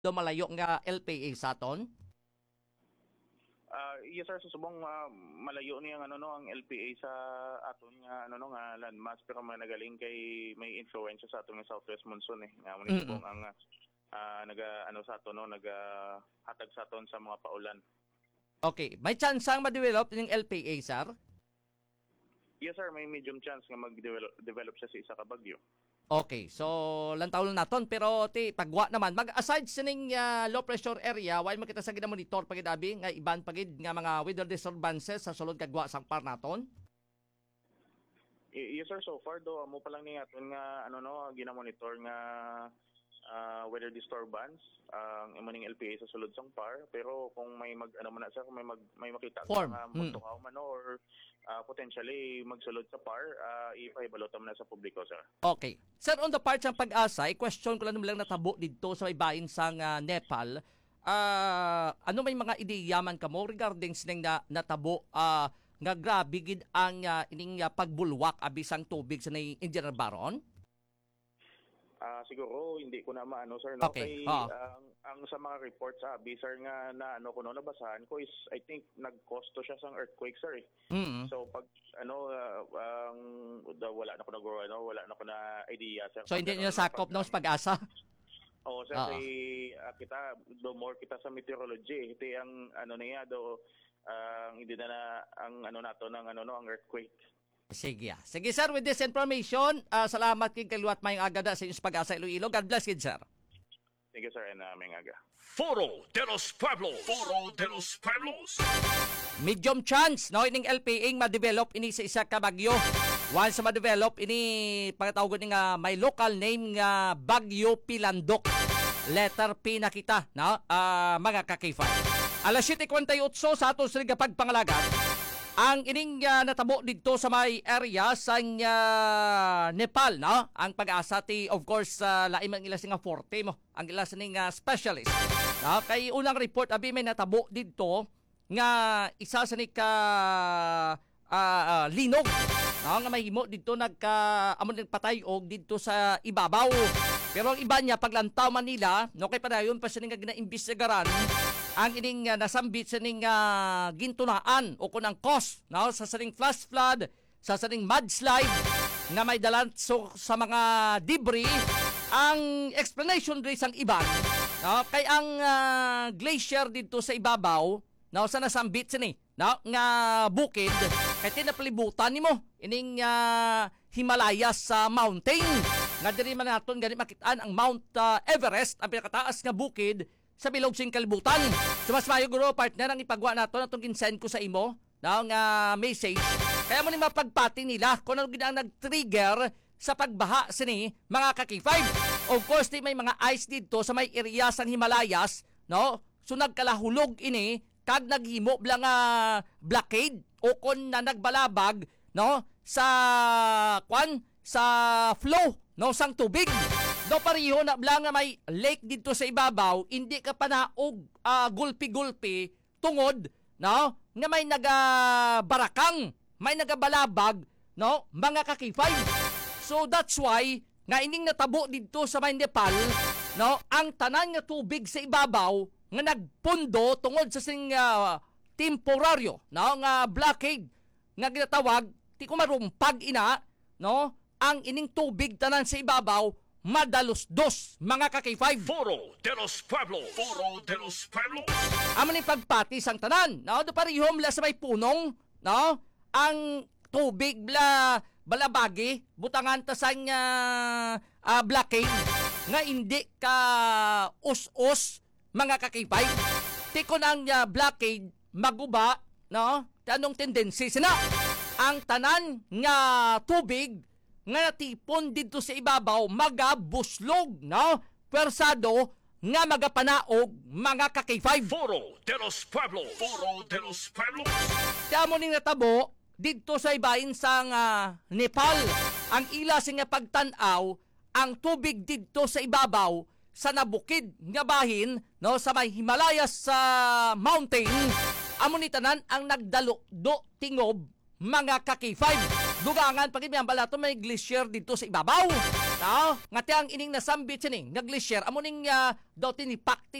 do malayo nga LPA sa aton? Yes sir, susubong malayo niya ang LPA sa aton nga nga landmass, pero nagaling kay may influensya sa aton nga southwest monsoon nga mo susubong ang naga sa aton naga hatag sa aton sa mga paulan. Okay, may chance ang ma-develop ng LPA, sir? Yes sir, may medium chance nga mag-develop siya sa isa ka bagyo. Okay, so lantaw lang naton, pero pagwa naman aside sining low pressure area, while makita sa gina-monitor pagid abi nga iban pagid nga mga weather disturbances sa sulod kagwa sang par naton? Yes sir, so far do amo pa lang ni aton nga gina-monitor nga weather disturbance ang emaning LPA sa sulod sang par, pero kung may man sir, kung may makita nga magtukaw man or potentially magsulod sa par, ipahibalutan na sa publiko sir. Okay. Sir, on the part ng Pag-asa, question ko lang natabo dito sa may bahin sang Nepal. Ano may mga ideyaman ka mo regarding sining natabo nga grabe gid ang ining pagbulwak abisang tubig sa Indian Baron? Siguro hindi ko na maano sir no, okay. Kay ang sa mga reports sir nga na nabasahan ko is I think nagkosto siya sang earthquake sir. Mm-hmm. So pag wala na ko na idea sir. So hindi niya sakop no sa Pag-asa? Oo sir, kita do more kita sa meteorology. Ito ang niya hindi na ang nato ng ang earthquake. Sige. Sige sir, with this information, salamat kay kaluwat mayong agada sa inyong Pag-asa Iloilo. God bless you, sir. Thank you sir, and mayong aga. Foro de los Pueblos. Foro de los Pueblos. Medium chance no ining LPA ma-develop ini sa isa ka bagyo. Once ma-develop ini pagtawag ni nga may local name nga Bagyo Pilandok. Letter P na kita, no? Mga kakifay. Alas 7:48 sa aton sa pagpangalagan. Ang ining natabo dito sa may area sa Nepal, no? Ang Pag-asa of course laim ang ila nga forte mo, ang ila ning specialist. No? Kay unang report abi may natabo dito nga isa sa linog, no? Nga mahimo dito amon patay og dito sa ibabaw. Pero ang iba niya paglantaw Manila, no kay padayon pa siya nga ginaimbestigaran ang ining nasambit sa ning gintunaan o kunang cause no sa saning flash flood, sa saning mudslide nga may dalan sa mga debris. Ang explanation rin sang iban no kay ang glacier dito sa ibabaw no sa nasambit sini no nga bukid kay tinapalibutan nimo ining Himalayas mountain nga diri man naton gani makitaan ang Mount Everest, ang pinakataas nga bukid sa bilog sing kalibutan. So mas mayo guro partner ang ipagwa nato natong ginsend ko sa imo na nga message. Kaya mo ni mapagpati nila kung ano gid ang nag-trigger sa pagbaha sini mga kakifay. Of course, may mga ice dito sa may area sa Himalayas, no? So nagkalahulog ini kag naghimo blang blockade o kon na nagbalabag, no? Sa flow no sang tubig. Do pareho na blang may lake dito sa ibabaw, hindi ka panaog gulpi-gulpi tungod no nga may nagabarakang, may nagabalabag no mga kakifay. So that's why nga ining natabo dito sa may Nepal no ang tanan nga tubig sa ibabaw nga nagpundo tungod sa sing temporaryo no nga blockade nga ginatawag ti ko marumpag ina no ang ining tubig tanan sa ibabaw madalos-dos mga kakifay. Foro de los Pueblos. Foro de los Pueblos. Amo ni pagpati sang tanan no do parihom la sa may punong no ang tubig balabagi butangan ta sang blockade nga hindi ka us-us mga kakifay. Tikon ang blockade maguba no tanong tendency sina ang tanan nga tubig nga natipon dito sa ibabaw magabuslog no persado nga magapanaog mga kakifay. Foro de los Pueblos. Foro de los Pueblos. Kamo ning natabo dito sa ibahin sa Nepal ang ila nga pagtan-aw ang tubig dito sa ibabaw sa nabukid nga bahin no sa may Himalayas sa mountain. Amo ni tanan ang nagdalo do tingob mga kakifay. Dugangan pagid ang balato may glacier dito sa ibabaw. Tao, nga ti ang ining nasambit sining, nag-share, amo ning daw tini pakti